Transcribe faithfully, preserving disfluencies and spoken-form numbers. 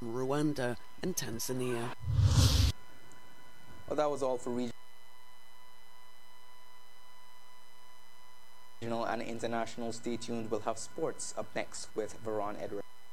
Rwanda and Tanzania. Well, that was all for regional and international. Stay tuned. We'll have sports up next with Veron Edwards.